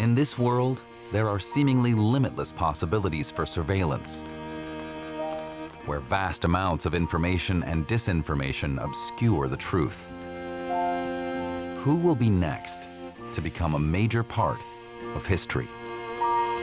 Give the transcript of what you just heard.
In this world, there are seemingly limitless possibilities for surveillance, where vast amounts of information and disinformation obscure the truth. Who will be next to become a major part of history?